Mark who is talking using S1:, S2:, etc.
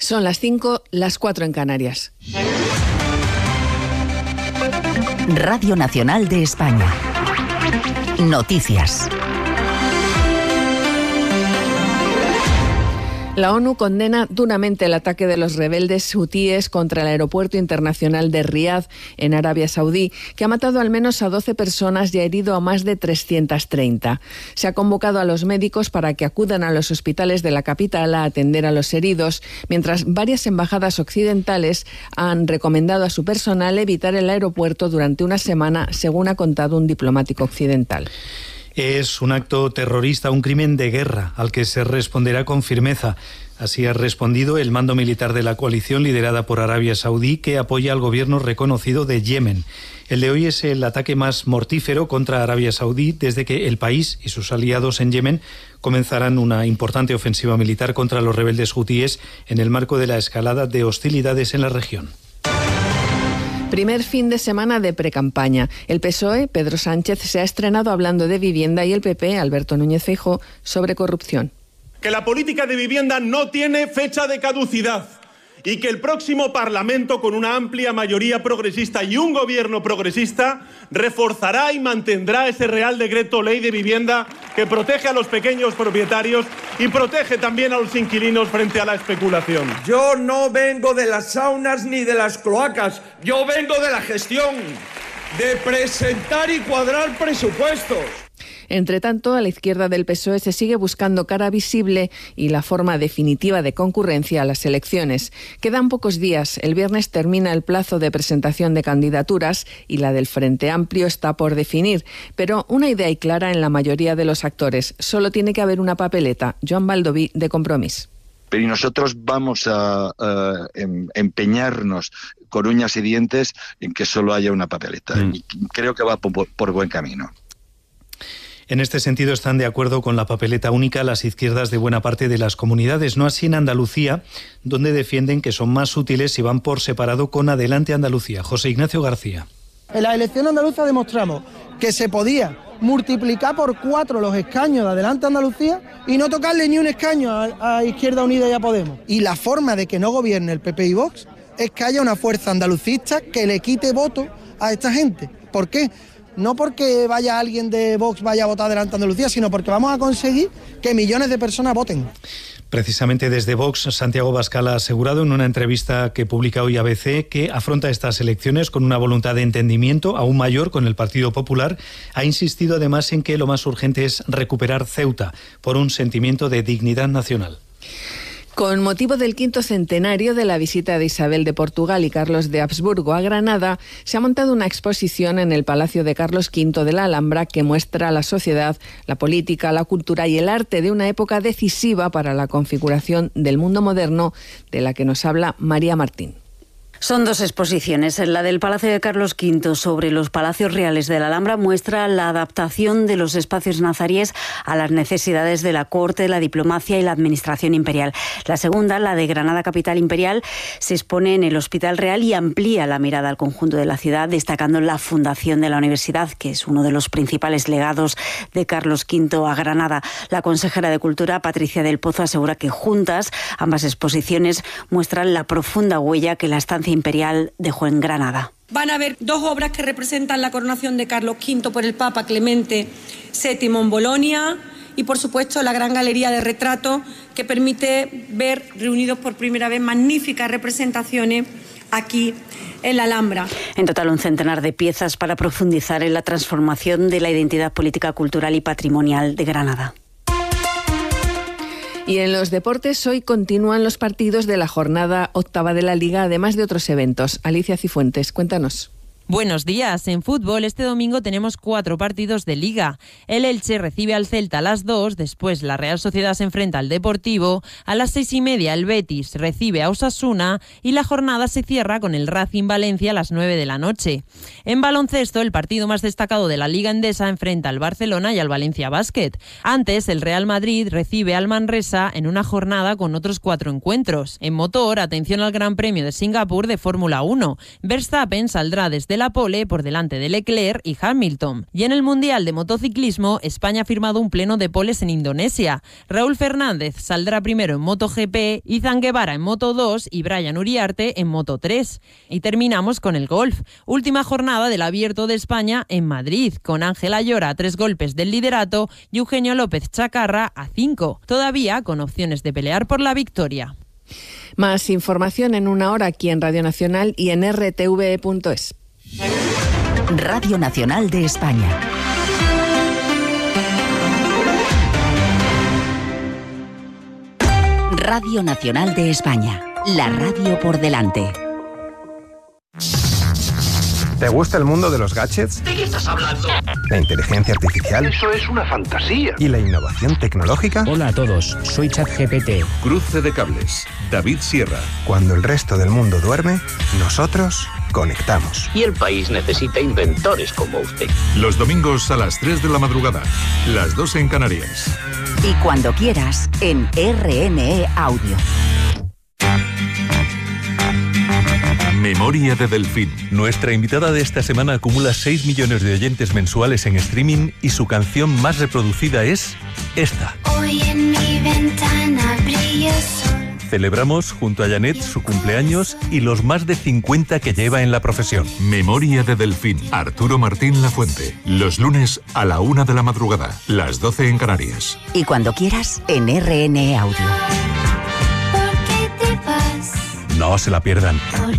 S1: Son las 5, las 4 en Canarias.
S2: Radio Nacional de España. Noticias.
S1: La ONU condena duramente el ataque de los rebeldes hutíes contra el aeropuerto internacional de Riad, en Arabia Saudí, que ha matado al menos a 12 personas y ha herido a más de 330. Se ha convocado a los médicos para que acudan a los hospitales de la capital a atender a los heridos, mientras varias embajadas occidentales han recomendado a su personal evitar el aeropuerto durante una semana, según ha contado un diplomático occidental.
S3: Es un acto terrorista, un crimen de guerra, al que se responderá con firmeza. Así ha respondido el mando militar de la coalición liderada por Arabia Saudí, que apoya al gobierno reconocido de Yemen. El de hoy es el ataque más mortífero contra Arabia Saudí desde que el país y sus aliados en Yemen comenzarán una importante ofensiva militar contra los rebeldes hutíes en el marco de la escalada de hostilidades en la región.
S1: Primer fin de semana de precampaña. El PSOE, Pedro Sánchez, se ha estrenado hablando de vivienda y el PP, Alberto Núñez Feijóo, sobre corrupción.
S4: Que la política de vivienda no tiene fecha de caducidad y que el próximo Parlamento, con una amplia mayoría progresista y un gobierno progresista, reforzará y mantendrá ese Real Decreto Ley de Vivienda que protege a los pequeños propietarios y protege también a los inquilinos frente a la especulación.
S5: Yo no vengo de las saunas ni de las cloacas, yo vengo de la gestión, de presentar y cuadrar presupuestos.
S1: Entre tanto, a la izquierda del PSOE se sigue buscando cara visible y la forma definitiva de concurrencia a las elecciones. Quedan pocos días. El viernes termina el plazo de presentación de candidaturas y la del Frente Amplio está por definir. Pero una idea hay clara en la mayoría de los actores. Solo tiene que haber una papeleta. Joan Baldoví, de Compromís.
S6: Pero nosotros vamos a empeñarnos con uñas y dientes en que solo haya una papeleta. Y creo que va por buen camino.
S3: En este sentido están de acuerdo con la papeleta única las izquierdas de buena parte de las comunidades, no así en Andalucía, donde defienden que son más útiles si van por separado con Adelante Andalucía. José Ignacio García.
S7: En la elección andaluza demostramos que se podía multiplicar por 4 los escaños de Adelante Andalucía y no tocarle ni un escaño a Izquierda Unida y a Podemos. Y la forma de que no gobierne el PP y Vox es que haya una fuerza andalucista que le quite voto a esta gente. ¿Por qué? No porque vaya alguien de Vox vaya a votar Adelante Andalucía, sino porque vamos a conseguir que millones de personas voten.
S3: Precisamente desde Vox, Santiago Abascal ha asegurado en una entrevista que publica hoy ABC que afronta estas elecciones con una voluntad de entendimiento aún mayor con el Partido Popular. Ha insistido además en que lo más urgente es recuperar Ceuta por un sentimiento de dignidad nacional.
S1: Con motivo del 5º centenario de la visita de Isabel de Portugal y Carlos de Habsburgo a Granada, se ha montado una exposición en el Palacio de Carlos V de la Alhambra que muestra la sociedad, la política, la cultura y el arte de una época decisiva para la configuración del mundo moderno, de la que nos habla María Martín.
S8: Son 2 exposiciones. La del Palacio de Carlos V sobre los palacios reales de la Alhambra muestra la adaptación de los espacios nazaríes a las necesidades de la corte, la diplomacia y la administración imperial. La segunda, la de Granada Capital Imperial, se expone en el Hospital Real y amplía la mirada al conjunto de la ciudad, destacando la fundación de la universidad, que es uno de los principales legados de Carlos V a Granada. La consejera de Cultura, Patricia del Pozo, asegura que juntas ambas exposiciones muestran la profunda huella que la estancia imperial dejó en Granada.
S9: Van a haber 2 obras que representan la coronación de Carlos V por el Papa Clemente VII en Bolonia y, por supuesto, la gran galería de retratos que permite ver reunidos por primera vez magníficas representaciones aquí en la Alhambra.
S8: En total, un centenar de piezas para profundizar en la transformación de la identidad política, cultural y patrimonial de Granada.
S1: Y en los deportes, hoy continúan los partidos de la jornada 8ª de la Liga, además de otros eventos. Alicia Cifuentes, cuéntanos.
S10: Buenos días. En fútbol, este domingo tenemos 4 partidos de Liga. El Elche recibe al Celta a las 2, después la Real Sociedad se enfrenta al Deportivo, a las 6:30 el Betis recibe a Osasuna y la jornada se cierra con el Racing Valencia a las 9 de la noche. En baloncesto, el partido más destacado de la Liga Endesa enfrenta al Barcelona y al Valencia Basket. Antes, el Real Madrid recibe al Manresa en una jornada con otros 4 encuentros. En motor, atención al Gran Premio de Singapur de Fórmula 1. Verstappen saldrá desde repite la pole por delante de Leclerc y Hamilton. Y en el Mundial de Motociclismo, España ha firmado un pleno de poles en Indonesia. Raúl Fernández saldrá primero en MotoGP, Izan Guevara en Moto2 y Brian Uriarte en Moto3. Y terminamos con el golf. Última jornada del Abierto de España en Madrid, con Ángel Ayora a 3 golpes del liderato y Eugenio López Chacarra a 5, todavía con opciones de pelear por la victoria.
S1: Más información en una hora aquí en Radio Nacional y en rtve.es.
S2: Radio Nacional de España. Radio Nacional de España. La radio por delante.
S11: ¿Te gusta el mundo de los gadgets?
S12: ¿De qué estás hablando?
S11: ¿La inteligencia artificial?
S12: Eso es una fantasía.
S11: ¿Y la innovación tecnológica?
S13: Hola a todos, soy ChatGPT.
S14: Cruce de cables, David Sierra.
S11: Cuando el resto del mundo duerme, nosotros conectamos.
S12: Y el país necesita inventores como usted.
S14: Los domingos a las 3 de la madrugada, las 2 en Canarias.
S2: Y cuando quieras, en RNE Audio.
S14: Memoria de Delfín.
S15: Nuestra invitada de esta semana acumula 6 millones de oyentes mensuales en streaming y su canción más reproducida es esta.
S16: Hoy en mi ventana brilla el sol.
S15: Celebramos junto a Janet su cumpleaños y los más de 50 que lleva en la profesión.
S14: Memoria de Delfín. Arturo Martín Lafuente. Los lunes a la 1 de la madrugada, las 12 en Canarias.
S2: Y cuando quieras, en RNE Audio.
S15: No se la pierdan.